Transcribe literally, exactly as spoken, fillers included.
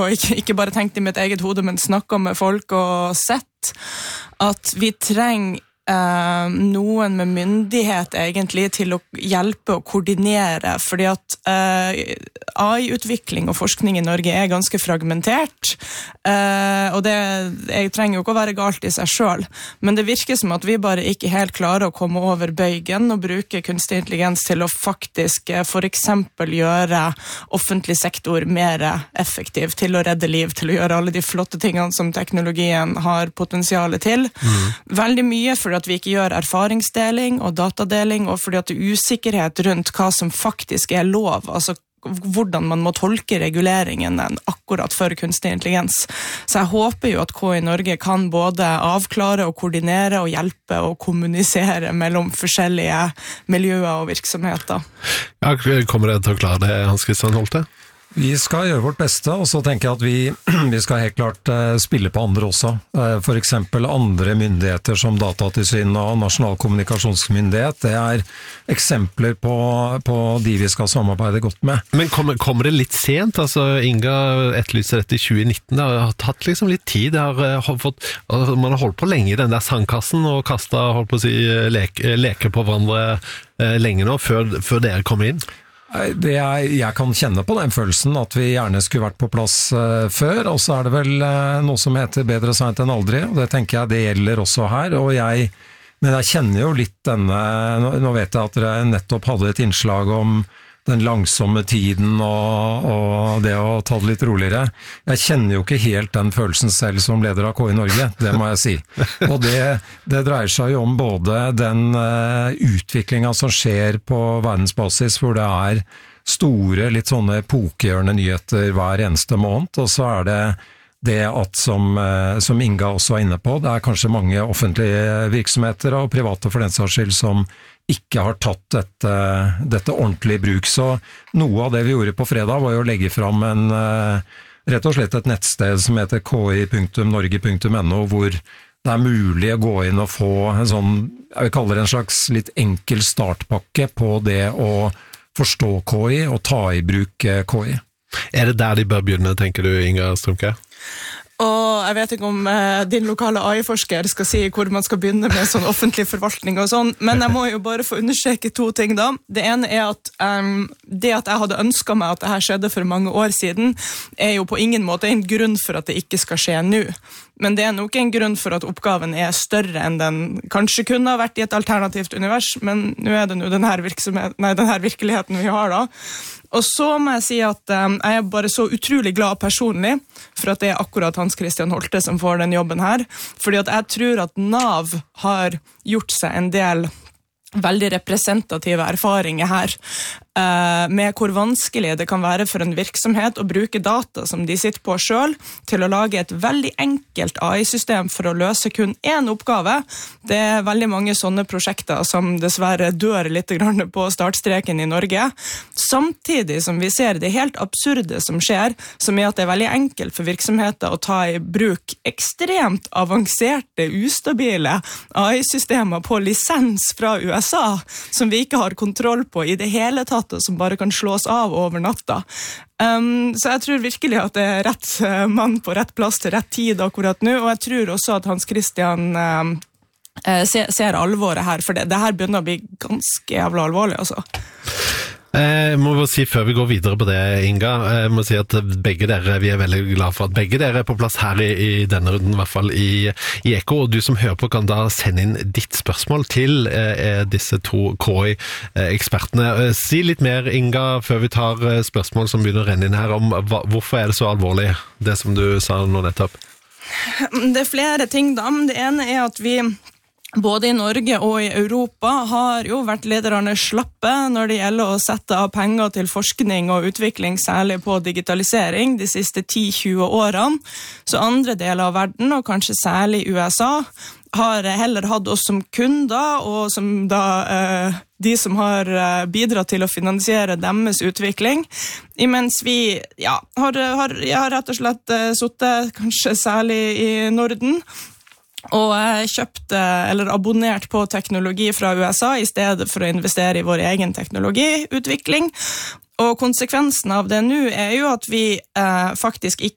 og ikke, ikke bare tenkt i mitt eget hode, men snakket med folk og sett at vi trenger Uh, noen med myndighet egentlig til å hjelpe og koordinere, fordi at uh, A I-utvikling og forskning i Norge er ganske fragmentert, uh, og det jeg trenger jo ikke å være galt i seg selv, men det virker som at vi bare ikke helt klarer å komme over bøygen og bruke kunstig intelligens til å faktisk uh, for eksempel gjøre offentlig sektor mer effektiv, til å redde liv, til å gjøre alle de flotte tingene som teknologien har potensiale til. Mm. Veldig mye for at vi ikke gjør erfaringsdeling og datadeling, og fordi at det er usikkerhet rundt hva som faktisk er lov, altså hvordan man må tolke reguleringen akkurat for kunstig intelligens. Så jeg håper jo at K I Norge kan både avklare og koordinere og hjelpe og kommunisere mellom forskjellige miljøer og virksomheter. Ja, kommer det til å klare det, Hans Christian Holte? Vi skal gjøre vårt beste, og så tenker jeg at vi, vi skal helt klart uh, spille på andre også. Uh, for eksempel andre myndigheter som Datatilsynet og Nasjonal kommunikasjonsmyndighet. Det er eksempler på, på de vi skal samarbeide godt med. Men kommer, kommer det litt sent? Altså, Inga etterlyser dette i tjue nitten. Det har tatt liksom litt tid. Det har, har fått, altså, man har holdt på lenge i den der sandkassen og kastet, holdt på å si, leke, leke på hverandre uh, lenge nå, før, før dere kommer inn. Det er, jeg kan kjenne på den følelsen at vi gjerne skulle vært på plass uh, før, og så er det vel uh, noe som heter bedre sent enn aldri, og det tenker jeg det gjelder også her, og jeg, men jeg kjenner jo litt denne, nå, nå vet jeg at dere nettopp hadde et innslag om den langsomme tiden og, og det å ta det litt roligere. Jeg kjenner jo ikke helt den følelsen selv som leder av K I Norge, det må jeg si. Og det, det dreier seg jo om både den uh, utviklingen som skjer på verdensbasis, hvor det er store, litt sånne epokegjørende nyheter hver eneste måned, og så er det det at som, uh, som Inga også er inne på, det er kanskje mange offentlige virksomheter og private for den saks skyld som ikke har tatt dette, dette ordentlig i bruk. Så noe av det vi gjorde på fredag var jo å legge fram en, rett og slett et nettsted som heter k i punktum norge punktum n o, hvor det er mulig å gå inn og få en sånn, jeg vil kalle det en slags litt enkel startpakke på det å forstå K I og ta i bruk K I. Er det der de bør begynne, tenker du, Inga Strømke? Og jeg vet ikke om eh, din lokale A I-forsker skal si hvor man skal begynne med sånn offentlig forvaltning og sånn, men jeg må jo bare få understreke to ting da. Det ene er at um, det at jeg hadde ønsket meg at det her skjedde for mange år siden, er jo på ingen måte en grunn for at det ikke skal skje nå. Men det er nok en grunn for at oppgaven er større enn den kanskje kunne ha vært i et alternativt univers, men nå er det nå den her, nei, den her virkeligheten vi har da. Og så må jeg si at um, jeg er bare så utrolig glad personlig for at det er akkurat Hans Christian Holte som får den jobben her, fordi at jeg tror at Nav har gjort seg en del veldig representative erfaringer her uh, med hvor vanskelig det kan være for en virksomhet å bruke data som de sitter på selv til å lage et veldig enkelt A I-system for å løse kun én oppgave. Det er veldig mange sånne prosjekter som dessverre dør litt grann på startstreken i Norge, samtidig som vi ser det helt absurde som skjer, som er at det er veldig enkelt for virksomheter å ta i bruk ekstremt avanserte, ustabile A I-systemer på lisens fra U S A, som vi ikke har kontroll på i det hele tatt, og som bare kan slås av over natta. Um, så jeg tror virkelig at det er rett mann på rett plass til rett tid akkurat nå, og jeg tror også at Hans Christian um, ser, ser alvoret her, for det, det her begynner å bli ganske jævla alvorlig, altså. Jeg må bare si før vi går videre på det, Inga, jeg må si at begge dere, vi er veldig glad for at begge dere er på plass her i, i denne runden, i hvert fall i, i Eko, og du som hører på kan da sende inn ditt spørsmål til eh, disse to K I-ekspertene. Si litt mer, Inga, før vi tar spørsmål som begynner å renne inn her, om hva, hvorfor er det så alvorlig, det som du sa nå nettopp? Det er flere ting da, men det ene er at vi både i Norge og i Europa har jo vært lederne slappe når det gjelder å sette av penger til forskning og utvikling, særlig på digitalisering, de siste ti til tjue årene. Så andre deler av verden, og kanskje særlig U S A, har heller hatt oss som kunder, og som da eh, de som har eh, bidratt til å finansiere deres utvikling, imens vi ja, har, har, jeg har rett og slett eh, suttet, kanskje særlig i Norden, og kjøpt eller abonnert på teknologi fra U S A i stedet for å investere i vår egen teknologiutvikling. Og konsekvensen av det nå er jo at vi eh, faktisk ikke